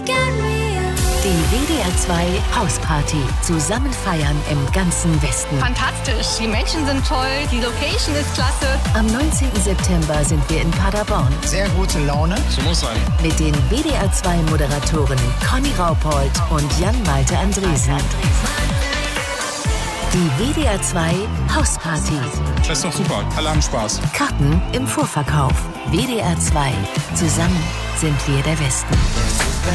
Die WDR 2 Hausparty. Zusammen feiern im ganzen Westen. Fantastisch, die Menschen sind toll, die Location ist klasse. Am 19. September sind wir in Paderborn. Sehr gute Laune. So muss sein. Mit den WDR 2 Moderatoren Conny Raupold und Jan-Malte Andresen. Die WDR 2 Hausparty. Das ist doch super. Alle haben Spaß. Karten im Vorverkauf. WDR 2. Zusammen sind wir der Westen.